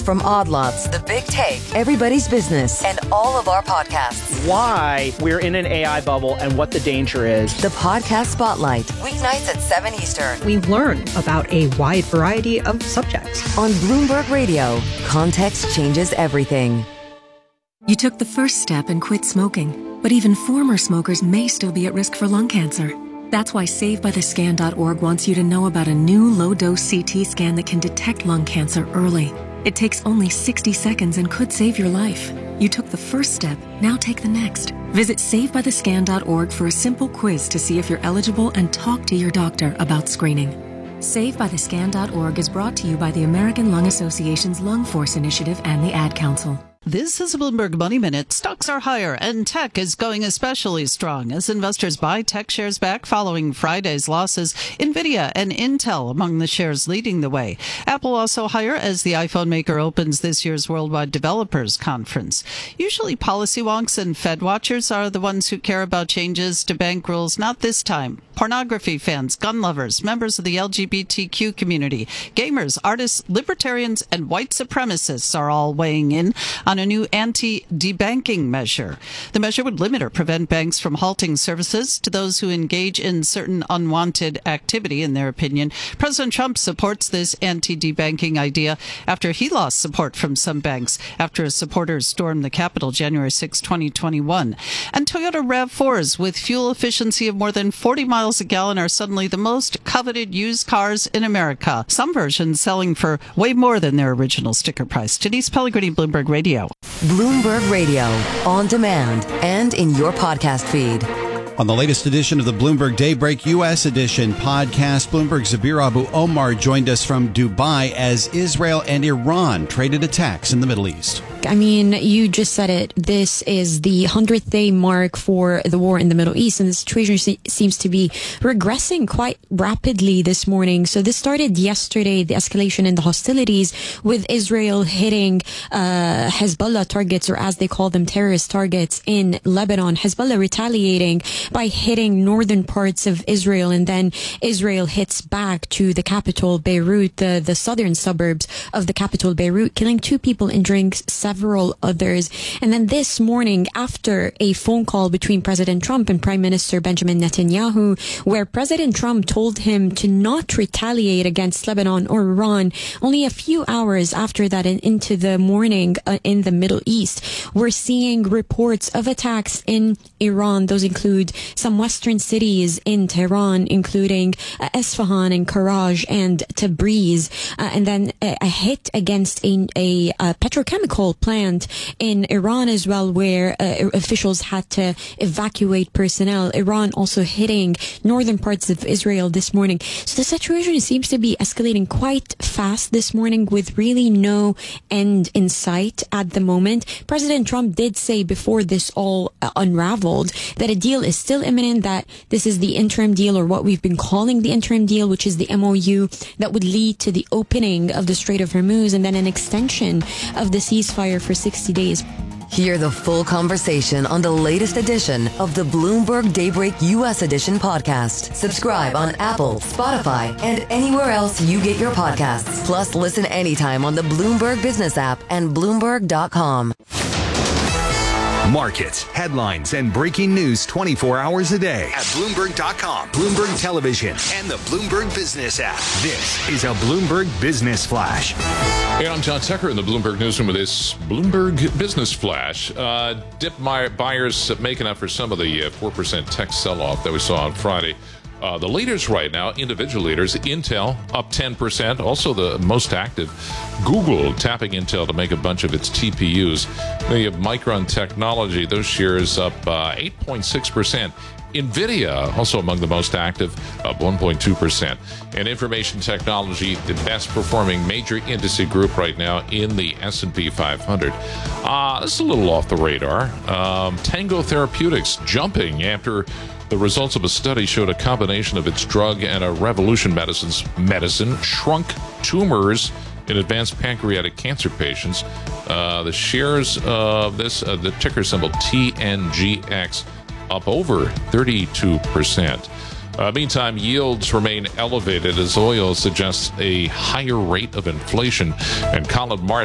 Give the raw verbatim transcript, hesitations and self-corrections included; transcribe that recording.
News from Odd Lots, The Big Take, Everybody's Business, and all of our podcasts. Why we're in an A I bubble and what the danger is. The Podcast Spotlight, weeknights at seven Eastern. We learn about a wide variety of subjects. On Bloomberg Radio, context changes everything. You took the first step and quit smoking, but even former smokers may still be at risk for lung cancer. That's why Save By The Scan dot org wants you to know about a new low-dose C T scan that can detect lung cancer early. It takes only sixty seconds and could save your life. You took the first step, now take the next. Visit Save By The Scan dot org for a simple quiz to see if you're eligible and talk to your doctor about screening. Save By The Scan dot org is brought to you by the American Lung Association's Lung Force Initiative and the Ad Council. This is a Bloomberg Money Minute. Stocks are higher and tech is going especially strong as investors buy tech shares back following Friday's losses. NVIDIA and Intel among the shares leading the way. Apple also higher as the iPhone maker opens this year's Worldwide Developers Conference. Usually policy wonks and Fed watchers are the ones who care about changes to bank rules. Not this time. Pornography fans, gun lovers, members of the L G B T Q community, gamers, artists, libertarians, and white supremacists are all weighing in on a new anti-debanking measure. The measure would limit or prevent banks from halting services to those who engage in certain unwanted activity, in their opinion. President Trump supports this anti-debanking idea after he lost support from some banks after supporters stormed the Capitol January sixth, twenty twenty-one. And Toyota RAV fours with fuel efficiency of more than forty miles a gallon are suddenly the most coveted used cars in America. Some versions selling for way more than their original sticker price. Denise Pellegrini, Bloomberg Radio. Bloomberg Radio, on demand and in your podcast feed. On the latest edition of the Bloomberg Daybreak U S Edition podcast, Bloomberg's Zabir Abu Omar joined us from Dubai as Israel and Iran traded attacks in the Middle East. I mean, you just said it. This is the hundredth day mark for the war in the Middle East, and the situation se- seems to be regressing quite rapidly this morning. So this started yesterday, the escalation in the hostilities, with Israel hitting uh, Hezbollah targets, or as they call them, terrorist targets in Lebanon. Hezbollah retaliating by hitting northern parts of Israel, and then Israel hits back to the capital, Beirut, the, the southern suburbs of the capital, Beirut, killing two people, injuring several others. And then this morning, after a phone call between President Trump and Prime Minister Benjamin Netanyahu, where President Trump told him to not retaliate against Lebanon or Iran, only a few hours after that and into the morning uh, in the Middle East, we're seeing reports of attacks in Iran. Those include some western cities in Tehran, including uh, Isfahan and Karaj and Tabriz, uh, and then a, a hit against a, a, a petrochemical plant in Iran as well, where uh, officials had to evacuate personnel. Iran also hitting northern parts of Israel this morning. So the situation seems to be escalating quite fast this morning with really no end in sight at the moment. President Trump did say before this all uh, unraveled that a deal is still imminent, that this is the interim deal, or what we've been calling the interim deal, which is the M O U that would lead to the opening of the Strait of Hormuz and then an extension of the ceasefire for sixty days. Hear the full conversation on the latest edition of the Bloomberg Daybreak U S Edition podcast. Subscribe on Apple, Spotify, and anywhere else you get your podcasts. Plus, listen anytime on the Bloomberg Business app and Bloomberg dot com. Markets, headlines, and breaking news twenty-four hours a day at Bloomberg dot com, Bloomberg Television, and the Bloomberg Business app. This is a Bloomberg Business Flash. Hey, I'm John Tucker in the Bloomberg Newsroom with this Bloomberg Business Flash. Uh, dip buyers making up for some of the uh, four percent tech sell-off that we saw on Friday. Uh, the leaders right now, individual leaders, Intel up ten percent, also the most active. Google tapping Intel to make a bunch of its T P Us. Then you have Micron Technology, those shares up uh, eight point six percent. NVIDIA, also among the most active, up one point two percent. And information technology, the best performing major industry group right now in the S and P five hundred. Uh, this is a little off the radar. Um, Tango Therapeutics jumping after the results of a study showed a combination of its drug and a Revolution Medicines medicine shrunk tumors in advanced pancreatic cancer patients. Uh, the shares of this, uh, the ticker symbol T N G X, up over thirty-two percent. Uh, meantime, yields remain elevated as oil suggests a higher rate of inflation. And Colin Martin